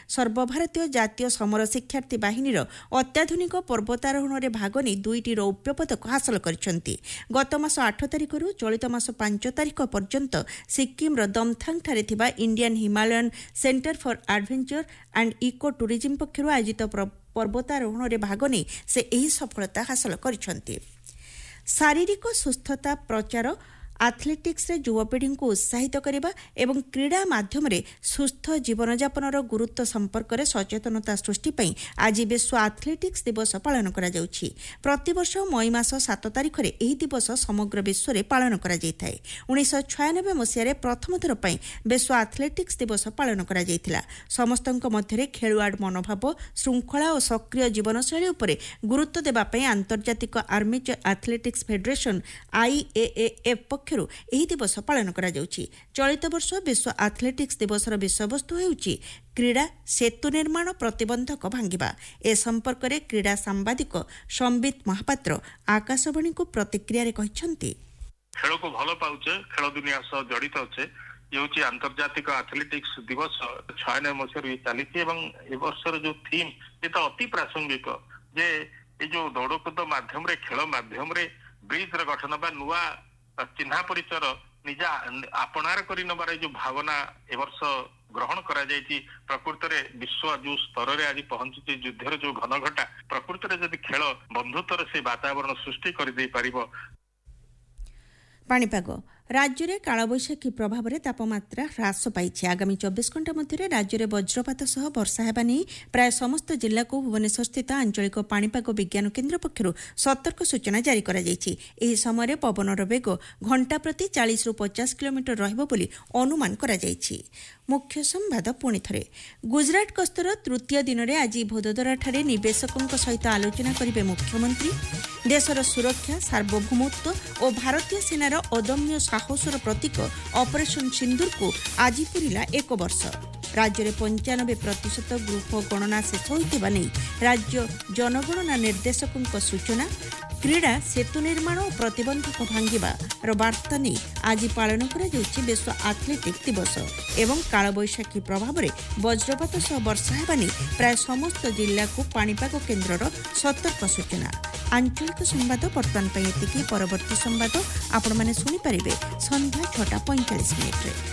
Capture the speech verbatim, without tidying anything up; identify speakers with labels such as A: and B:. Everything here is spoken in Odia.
A: ସର୍ବଭାରତୀୟ ଜାତୀୟ ସମର ଶିକ୍ଷାର୍ଥୀ ବାହିନୀର ଅତ୍ୟାଧୁନିକ ପର୍ବତାରୋହଣରେ ଭାଗ ନେଇ ଦୁଇଟି ରୌପ୍ୟ ପଦକ ହାସଲ କରିଛନ୍ତି। ଗତ ମାସ ଆଠ ତାରିଖରୁ ଚଳିତ ମାସ ପାଞ୍ଚ ତାରିଖ ପର୍ଯ୍ୟନ୍ତ ସିକ୍କିମର ଦମଥାଙ୍ଗଠାରେ ଥିବା Indian Himalayan centre for adventure and eco tourism ପକ୍ଷରୁ ଆୟୋଜିତ ପର୍ବତାରୋହଣରେ ଭାଗ ନେଇ ସେ ଏହି ସଫଳତା ହାସଲ କରିଛନ୍ତି। ଶାରୀରିକ ସୁସ୍ଥତା ପ୍ରଚାର ଆଥଲେଟିକ୍ସରେ ଯୁବପିଢ଼ିଙ୍କୁ ଉତ୍ସାହିତ କରିବା ଏବଂ କ୍ରୀଡ଼ା ମାଧ୍ୟମରେ ସୁସ୍ଥ ଜୀବନଯାପନର ଗୁରୁତ୍ୱ ସମ୍ପର୍କରେ ସଚେତନତା ସୃଷ୍ଟି ପାଇଁ ଆଜି ବିଶ୍ୱ ଆଥଲେଟିକ୍ସ ଦିବସ ପାଳନ କରାଯାଉଛି। ପ୍ରତିବର୍ଷ ମଇ ମାସ ସାତ ତାରିଖରେ ଏହି ଦିବସ ସମଗ୍ର ବିଶ୍ୱରେ ପାଳନ କରାଯାଇଥାଏ। ଉଣେଇଶହ ଛୟାନବେ ମସିହାରେ ପ୍ରଥମ ଥର ପାଇଁ ବିଶ୍ୱ ଆଥଲେଟିକ୍ସ ଦିବସ ପାଳନ କରାଯାଇଥିଲା। ସମସ୍ତଙ୍କ ମଧ୍ୟରେ ଖେଳୁଆଡ଼ ମନୋଭାବ, ଶୃଙ୍ଖଳା ଓ ସକ୍ରିୟ ଜୀବନଶୈଳୀ ଉପରେ ଗୁରୁତ୍ୱ ଦେବା ପାଇଁ ଆନ୍ତର୍ଜାତିକ ଆର୍ମେଚର ଆଥଲେଟିକ୍ସ ଫେଡେରେସନ ଆଇଏଏଏଫ୍ ପକ୍ଷରୁ ଏହି ଦିବସ ପାଳନ କରାଯାଉଛି। ଚଳିତ ବର୍ଷ ବିଶ୍ୱ ଆଥଲେଟିକ୍ସ ଦିବସର ବିଷୟବସ୍ତୁ ହେଉଛି କ୍ରୀଡ଼ା ସେତୁ ନିର୍ମାଣ ପ୍ରତିବନ୍ଧକ ଭାଙ୍ଗିବା। ଏ ସମ୍ପର୍କରେ କ୍ରୀଡ଼ା ସାମ୍ବାଦିକ ସମ୍ବିତ ମହାପାତ୍ର ଆକାଶବାଣୀକୁ ପ୍ରତିକ୍ରିୟାରେ କହିଛନ୍ତି,
B: ଖେଳକୁ ଭଲ ପାଉଛେ, ଖେଳ ଦୁନିଆ ସହ ଜଡ଼ିତ ଅଛେ, ଇଏ ହେଉଛି ଆନ୍ତର୍ଜାତିକ ଆଥଲେଟିକ୍ସ ଦିବସ ଛୟାନବେ ମସିହାରୁ ଚାଲିଛି ଏବଂ ଏ ବର୍ଷର ଯୋଉ ଥିମ୍ ଏ ତ ଅତି ପ୍ରାସଙ୍ଗିକ ଯେ ଏ ଯୋଉ ଦୌଡ଼କୁଦ ମାଧ୍ୟମରେ ଖେଳ ମାଧ୍ୟମରେ ବ୍ରିଜର ଗଠନ ବା ନୂଆ ଚିହ୍ନା ପରିଚୟର ନିଜ ଆପଣାର କରି ନେବାର ଏ ଯୋଉ ଭାବନା ଏ ବର୍ଷ ଗ୍ରହଣ କରାଯାଇଛି। ପ୍ରକୃତରେ ବିଶ୍ୱ ଯୋଉ ସ୍ତରରେ ଆଜି ପହଞ୍ଚିଛି, ଯୁଦ୍ଧର ଯୋଉ ଘନଘଟା, ପ୍ରକୃତରେ ଯଦି ଖେଳ ବନ୍ଧୁତ୍ୱର ସେ ବାତାବରଣ ସୃଷ୍ଟି କରିଦେଇ ପାରିବ।
A: ପାଣିପାଗ ରାଜ୍ୟରେ କାଳବୈଶାଖୀ ପ୍ରଭାବରେ ତାପମାତ୍ରା ହ୍ରାସ ପାଇଛି। ଆଗାମୀ ଚବିଶ ଘଣ୍ଟା ମଧ୍ୟରେ ରାଜ୍ୟରେ ବଜ୍ରପାତ ସହ ବର୍ଷା ହେବା ନେଇ ପ୍ରାୟ ସମସ୍ତ ଜିଲ୍ଲାକୁ ଭୁବନେଶ୍ୱରସ୍ଥିତ ଆଞ୍ଚଳିକ ପାଣିପାଗ ବିଜ୍ଞାନ କେନ୍ଦ୍ର ପକ୍ଷରୁ ସତର୍କ ସୂଚନା ଜାରି କରାଯାଇଛି। ଏହି ସମୟରେ ପବନର ବେଗ ଘଣ୍ଟା ପ୍ରତି ଚାଳିଶରୁ ପଚାଶ କିଲୋମିଟର ରହିବ ବୋଲି ଅନୁମାନ କରାଯାଇଛି। ମୁଖ୍ୟ ସମ୍ବାଦ ପୁଣି ଥରେ। ଗୁଜରାଟ ଗସ୍ତର ତୃତୀୟ ଦିନରେ ଆଜି ଭଦୋଦରାଠାରେ ନିବେଶକଙ୍କ ସହିତ ଆଲୋଚନା କରିବେ ମୁଖ୍ୟମନ୍ତ୍ରୀ। ଦେଶର ସୁରକ୍ଷା, ସାର୍ବଭୌମତ୍ୱ ଓ ଭାରତୀୟ ସେନାର ଅଦମ୍ୟ ସାହସର ପ୍ରତୀକ ଅପରେସନ ସିନ୍ଦୁରକୁ ଆଜି ପୂରିଲା ଏକ ବର୍ଷ। ରାଜ୍ୟରେ ପଞ୍ଚାନବେ ପ୍ରତିଶତ ଗୃହ ଗଣନା ଶେଷ ହୋଇଥିବା ନେଇ ରାଜ୍ୟ ଜନଗଣନା ନିର୍ଦ୍ଦେଶକଙ୍କ ସୂଚନା। କ୍ରୀଡ଼ା ସେତୁ ନିର୍ମାଣ ଓ ପ୍ରତିବନ୍ଧକ ଭାଙ୍ଗିବାର ବାର୍ତ୍ତା ନେଇ ଆଜି ପାଳନ କରାଯାଉଛି ବିଶ୍ୱ ଆଥଲେଟିକ୍ସ ଦିବସ ଏବଂ କାଳବୈଶାଖୀ ପ୍ରଭାବରେ ବଜ୍ରପାତ ସହ ବର୍ଷା ହେବା ନେଇ ପ୍ରାୟ ସମସ୍ତ ଜିଲ୍ଲାକୁ ପାଣିପାଗ କେନ୍ଦ୍ରର ସତର୍କ ସୂଚନା। ଆଞ୍ଚଳିକ ସମ୍ବାଦ ବର୍ତ୍ତମାନ ପାଇଁ ଏତିକି। ପରବର୍ତ୍ତୀ ସମ୍ବାଦ ଆପଣମାନେ ଶୁଣିପାରିବେ ସନ୍ଧ୍ୟା ଛଅଟା ପଇଁଚାଳିଶ ମିନିଟ୍ରେ।